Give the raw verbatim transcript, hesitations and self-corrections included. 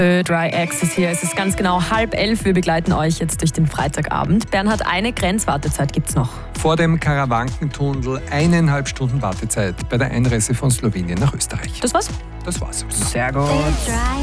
Dry Access hier. Es ist ganz genau halb elf. Wir begleiten euch jetzt durch den Freitagabend. Bernhard, eine Grenzwartezeit gibt's noch. Vor dem Karawankentunnel eineinhalb Stunden Wartezeit bei der Einreise von Slowenien nach Österreich. Das war's? Das war's. Sehr gut.